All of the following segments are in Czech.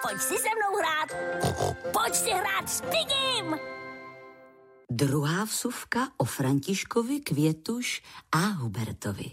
Pojď si se mnou hrát. Pojď si hrát s Pigim. Druhá vsuvka o Františkovi, Květuš a Hubertovi.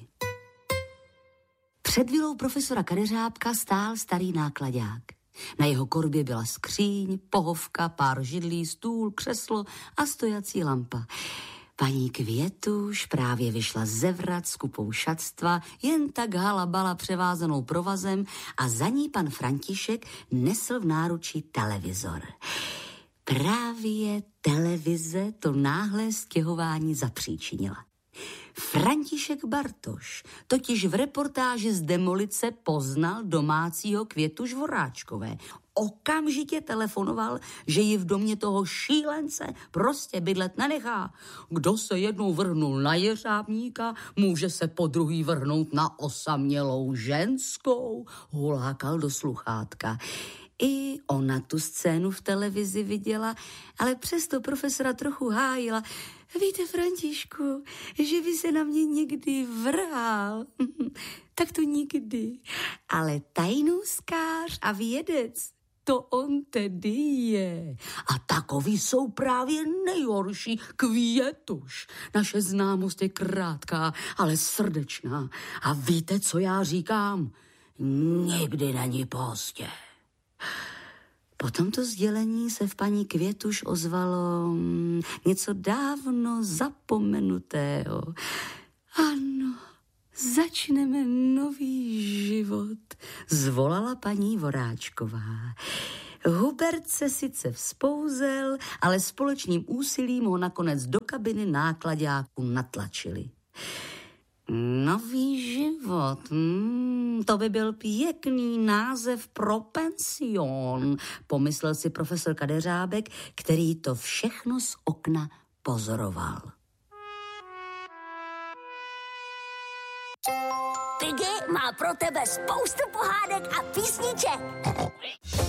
Před vilou profesora Kadeřábka stál starý náklaďák. Na jeho korbě byla skříň, pohovka, pár židlí, stůl, křeslo a stojací lampa. Paní Květuš právě vyšla ze vrat s kupou šatstva, jen tak halabala převázanou provazem a za ní pan František nesl v náručí televizor. Právě televize to náhlé stěhování zapříčinila. František Bartoš totiž v reportáži z demolice poznal domácího Květu Žvoráčkové. Okamžitě telefonoval, že ji v domě toho šílence prostě bydlet nenechá. Kdo se jednou vrhnul na jeřábníka, může se po druhý vrhnout na osamělou ženskou, hulákal do sluchátka. I ona tu scénu v televizi viděla, ale přesto profesora trochu hájila. Víte, Františku, že by se na mě někdy vrhal. Tak to nikdy. Ale tajnůskář a vědec, to on tedy je. A takový jsou právě nejhorší. Květuš. Naše známost je krátká, ale srdečná. A víte, co já říkám? Nikdy není pozdě. Po tomto sdělení se v paní Květuš ozvalo něco dávno zapomenutého. Ano, začneme nový život, zvolala paní Voráčková. Hubert se sice vzpouzel, ale společným úsilím ho nakonec do kabiny náklaďáku natlačili. Nový život, to by byl pěkný název pro pension, pomyslel si profesor Kadeřábek, který to všechno z okna pozoroval. Piggy má pro tebe spoustu pohádek a písniček.